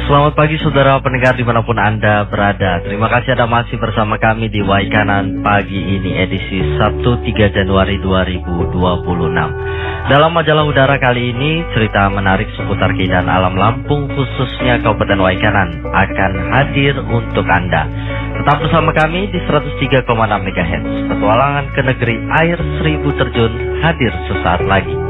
Selamat pagi saudara pendengar dimanapun Anda berada. Terima kasih Anda masih bersama kami di Waikanan pagi ini edisi Sabtu 3 Januari 2026. Dalam majalah udara kali ini, cerita menarik seputar keindahan alam Lampung khususnya Kabupaten Waikanan akan hadir untuk Anda. Tetap bersama kami di 103,6 MHz. Petualangan ke negeri air 1000 terjun hadir sesaat lagi.